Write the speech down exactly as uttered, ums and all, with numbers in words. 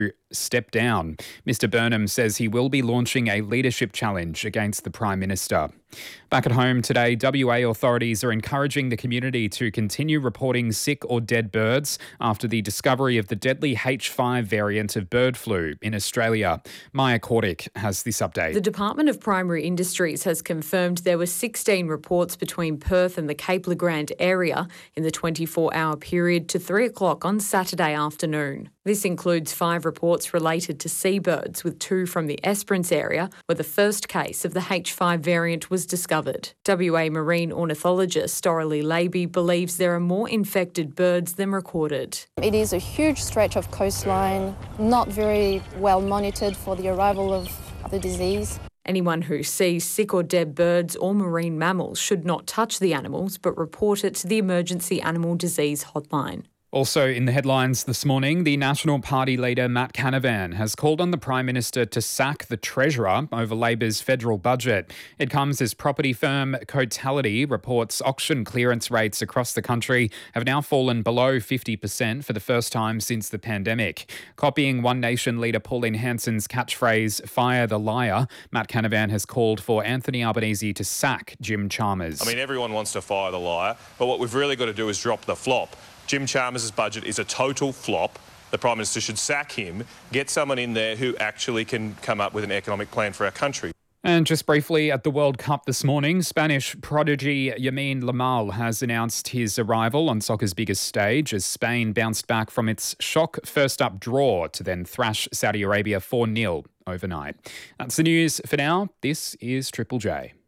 step down. Mister Burnham says he will be launching a leadership challenge against the Prime Minister. Back at home today, W A authorities are encouraging the community to continue reporting sick or dead birds after the discovery of the deadly H five variant of bird flu in Australia. Maya Kordick has this update. The Department of Primary Industries has confirmed there were sixteen reports between Perth and the Cape Le Grand area in the twenty-four hour period to three o'clock on Saturday afternoon. This includes five reports related to seabirds, with two from the Esperance area, where the first case of the H five variant was discovered. W A marine ornithologist Doralee Laby believes there are more infected birds than recorded. It is a huge stretch of coastline, not very well monitored for the arrival of the disease. Anyone who sees sick or dead birds or marine mammals should not touch the animals, but report it to the Emergency Animal Disease Hotline. Also in the headlines this morning, the National Party leader Matt Canavan has called on the Prime Minister to sack the Treasurer over Labor's federal budget. It comes as property firm Cotality reports auction clearance rates across the country have now fallen below fifty percent for the first time since the pandemic. Copying One Nation leader Pauline Hanson's catchphrase, "Fire the liar," Matt Canavan has called for Anthony Albanese to sack Jim Chalmers. I mean, everyone wants to fire the liar, but what we've really got to do is drop the flop. Jim Chalmers' budget is a total flop. The Prime Minister should sack him, get someone in there who actually can come up with an economic plan for our country. And just briefly, at the World Cup this morning, Spanish prodigy Lamine Yamal has announced his arrival on soccer's biggest stage as Spain bounced back from its shock first-up draw to then thrash Saudi Arabia four nil overnight. That's the news for now. This is Triple J.